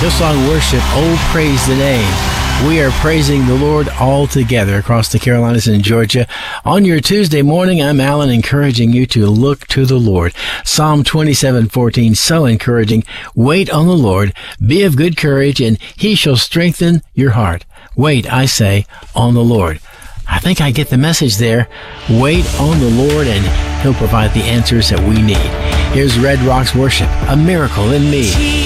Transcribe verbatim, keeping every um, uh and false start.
Hillsong Worship, Oh, Praise the Name. We are praising the Lord all together across the Carolinas and Georgia. On your Tuesday morning, I'm Alan, encouraging you to look to the Lord. Psalm twenty-seven fourteen, so encouraging. Wait on the Lord, be of good courage, and he shall strengthen your heart. Wait, I say, on the Lord. I think I get the message there. Wait on the Lord, and he'll provide the answers that we need. Here's Red Rocks Worship, A Miracle in Me.